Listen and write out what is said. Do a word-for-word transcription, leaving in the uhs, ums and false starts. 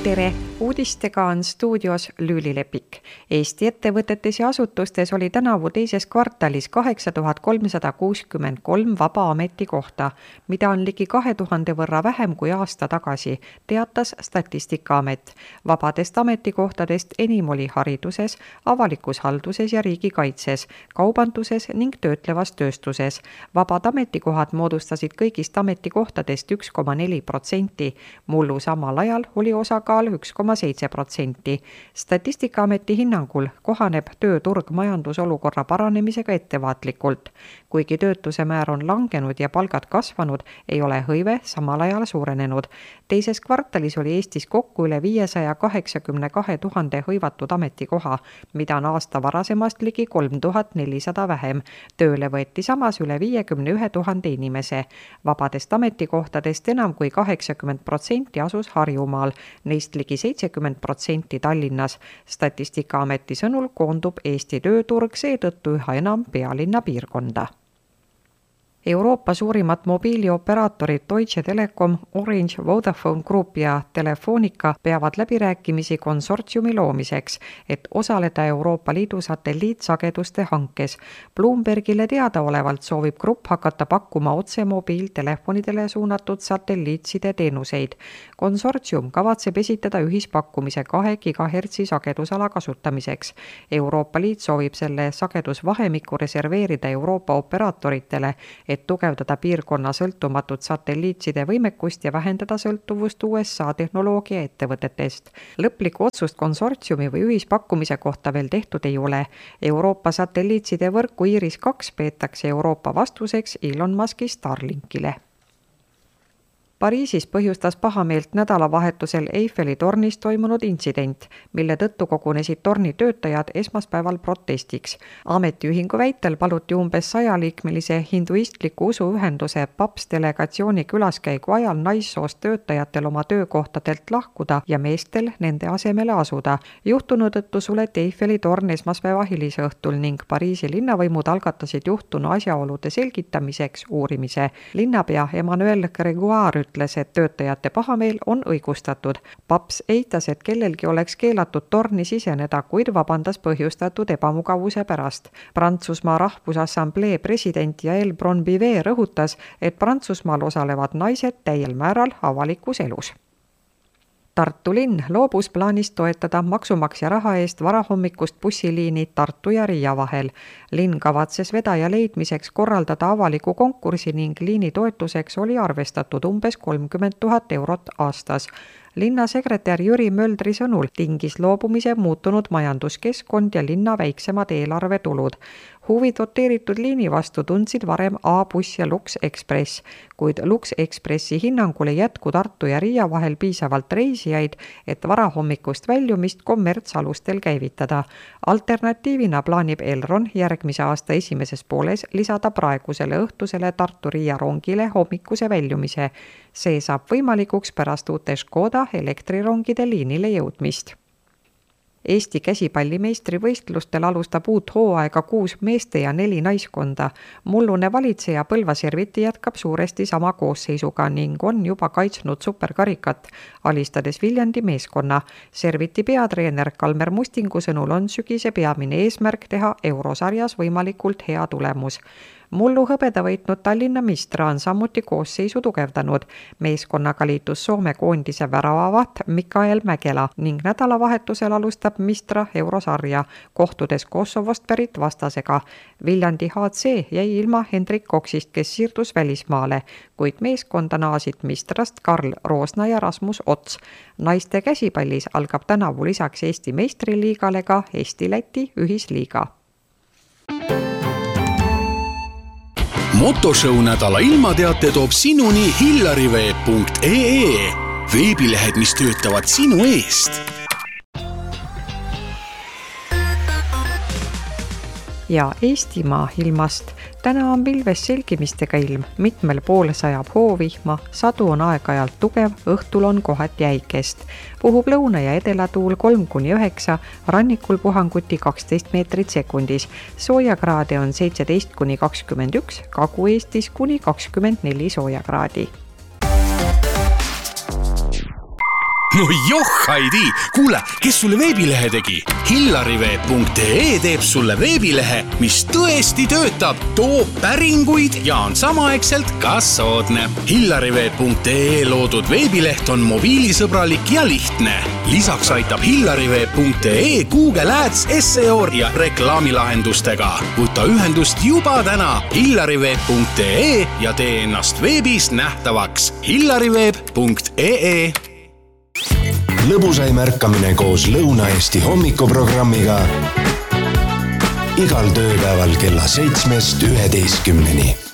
Tere! Uudistega on stuudios Lüüli Lepik. Eesti ettevõtetes ja asutustes oli tänavu teises kvartalis kaheksa tuhat kolmsada kuuskümmend kolm vaba ametikohta, mida on ligi kahe tuhande võrra vähem kui aasta tagasi, teatas Statistikaamet. Vabadest ametikohtadest enim oli hariduses, avalikus halduses ja riigikaitses, kaubanduses ning töötlevas tööstuses. Vabad ametikohad moodustasid kõigist ametikohtadest üks koma neli protsenti, mullu samal ajal oli osakaal üks koma seitse protsenti. Statistikaameti hinnangul kohaneb tööturg majandusolukorra paranemisega ettevaatlikult. Kuigi töötuse määr on langenud ja palgad kasvanud, ei ole hõive samal ajal suurenenud. Teises kvartalis oli Eestis kokku üle viiesaja kaheksakümne kahe tuhande hõivatud ametikoha, mida on aasta varasemast ligi kolm tuhat nelisada vähem. Tööle võeti samas üle viiekümne ühe tuhande inimese. Vabadest ametikohtadest enam kui kaheksakümmend protsenti asus Harjumaal, neist ligi seitsekümmend protsenti Tallinnas. Statistikaameti sõnul koondub Eesti tööturg seetõttu üha enam pealinna piirkonda. Euroopa suurimat mobiilioperaatorid Deutsche Telekom, Orange, Vodafone Group ja Telefonica peavad läbirääkimisi konsortsiumi loomiseks, et osaleda Euroopa Liidu satelliitsageduste hankes. Bloombergile teadaolevalt soovib grupp hakata pakkuma otse mobiiltelefonidele suunatud satelliitside teenuseid. Konsortsium kavatseb esitada ühispakkumise kahe gigahertsi sagedusala kasutamiseks. Euroopa Liit soovib selle sagedusvahemiku reserveerida Euroopa operaatoritele, et tugevdada piirkonna sõltumatut satelliitside võimekust ja vähendada sõltuvust U S A tehnoloogia ettevõtetest. Lõplikku otsust konsortsiumi või ühispakkumise kohta veel tehtud ei ole. Euroopa satelliitside võrku Iris kaks peetakse Euroopa vastuseks Elon Muski Starlinkile. Pariisis põhjustas pahameelt nädalavahetusel Eiffeli tornis toimunud intsident, mille tõttu kogunesid torni töötajad esmaspäeval protestiks. Ametiühingu väitel paluti umbes sajaliikmelise hinduistliku usuühenduse paps delegatsiooni külaskäigu ajal naissoost töötajatel oma töökohtadelt lahkuda ja meestel nende asemele asuda. Juhtunu tõttu suleti Eiffeli torn esmaspäeva hilisõhtul ning Pariisi linnavõimud algatasid juhtunu asjaolude selgitamiseks uurimise. Linnapea Emmanuel Grégoire ütles, et töötajate pahameel on õigustatud. Paps eitas, et kellelgi oleks keelatud torni siseneda, kuid vabandas põhjustatud ebamugavuse pärast. Prantsusmaa Rahvusassamblee president Yael Braun-Pivet rõhutas, et Prantsusmaal osalevad naised täiel määral avalikus elus. Tartu linn loobus plaanist toetada maksumaksja raha eest varahommikust bussiliini Tartu ja Riia vahel. Linn kavatses vedaja leidmiseks korraldada avaliku konkursi ning liini toetuseks oli arvestatud umbes kolmkümmend tuhat eurot aastas. Linnasekretär Jüri Möldri sõnul tingis loobumise muutunud majanduskeskkond ja linna väiksemad eelarvetulud. Huvi doteeritud liini vastu tundsid varem A-buss ja Lux Express, kuid Lux Expressi hinnangul ei jätku Tartu ja Riia vahel piisavalt reisijaid, et varahommikust väljumist kommertsalustel käivitada. Alternatiivina plaanib Elron järgmise aasta esimeses pooles lisada praegusele õhtusele Tartu-Riia rongile hommikuse väljumise. See saab võimalikuks pärast uute Škoda elektrirongide liinile jõudmist. Eesti käsipallimeistrivõistlustel alustab uut hooaega kuus meeste ja neli naiskonda. Mullune valitseja Põlva Serviti jätkab suuresti sama koosseisuga ning on juba kaitsnud superkarikat, alistades Viljandi meeskonna. Serviti peatreener Kalmer Mustingu sõnul on sügise peamine eesmärk teha eurosarjas võimalikult hea tulemus. Mullu hõbeda võitnud Tallinna Mistra on samuti koosseisu tugevdanud. Meeskonnaga liitus Soome koondise väravavaht Mikael Mäkela ning nädalavahetusel alustab Mistra eurosarja, kohtudes Kosovost pärit vastasega. Viljandi H C jäi ilma Hendrik Koksist, kes siirdus välismaale, kuid meeskonda naasid Mistrast Karl Roosna ja Rasmus Ots. Naiste käsipallis algab tänavu lisaks Eesti meistriliigale ka Eesti-Läti ühisliiga. Motoshow nädala ilmateate toob sinuni hillariveeb punkt ee, veebilehed, mis töötavad sinu eest. Ja Eestimaa ilmast. Täna on pilves selgimistega ilm, mitmel pool sajab hoovihma, sadu on aeg-ajalt tugev, õhtul on kohati jäikest. Puhub lõuna- ja edelatuul kolm kuni üheksa, rannikul puhanguti kaksteist meetrit sekundis. Soojakraade on seitseteist kuni kakskümmend üks, Kagu-Eestis kuni kakskümmend neli soojakraadi. no joh, Heidi, kuule, kes sulle veebilehe tegi? hillariveeb punkt ee teeb sulle veebilehe, mis tõesti töötab, toob päringuid ja on samaaegselt ka soodne. hillariveeb punkt ee loodud veebileht on mobiilisõbralik ja lihtne. Lisaks aitab hillariveeb punkt ee Google Ads, S E O ja reklaamilahendustega. Võta ühendust juba täna hillariveeb punkt ee ja tee ennast veebis nähtavaks. hillariveeb punkt ee Lõbusaim ärkamine koos Lõuna-Eesti hommikuprogrammiga igal tööpäeval kella seitsmest üheteistkümneni.